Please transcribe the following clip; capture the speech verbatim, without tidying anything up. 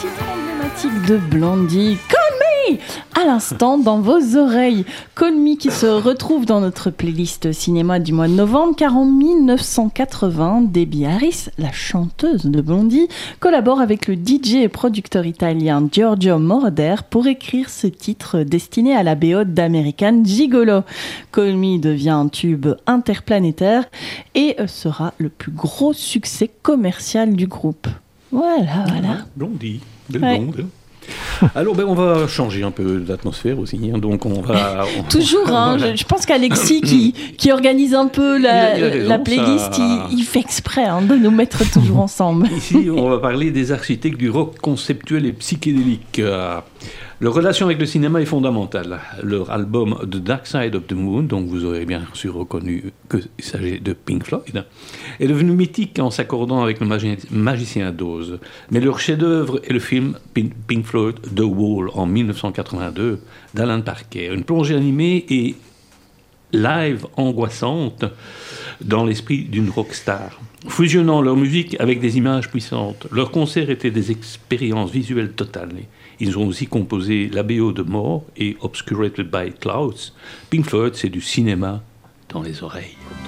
titre emblématique de Blondie, Call Me, à l'instant dans vos oreilles. Call Me qui se retrouve dans notre playlist cinéma du mois de novembre, car en dix-neuf cent quatre-vingts, Debbie Harris, la chanteuse de Blondie, collabore avec le D J et producteur italien Giorgio Moroder pour écrire ce titre destiné à la B O d'American Gigolo. Call Me devient un tube interplanétaire et sera le plus gros succès commercial du groupe. Voilà, voilà. Blondie, de Ouais. blonde. Alors, ben, on va changer un peu d'atmosphère aussi. Hein. Donc, on va. On... Toujours, hein, je, je pense qu'Alexis qui, qui organise un peu la, Il a- il a raison, la playlist, ça- il, il fait exprès hein, de nous mettre toujours ensemble. Ici, on va parler des architectes du rock conceptuel et psychédélique. Euh, Leur relation avec le cinéma est fondamentale. Leur album The Dark Side of the Moon, donc vous aurez bien sûr reconnu qu'il s'agit de Pink Floyd, est devenu mythique en s'accordant avec le magi- magicien d'Oz. Mais leur chef-d'œuvre est le film Pink Pink Floyd The Wall en dix-neuf cent quatre-vingt-deux d'Alan Parker, une plongée animée et live angoissante dans l'esprit d'une rockstar. Fusionnant leur musique avec des images puissantes, leurs concerts étaient des expériences visuelles totales. Ils ont aussi composé la B O de More et Obscurated by Clouds. Pink Floyd, c'est du cinéma dans les oreilles.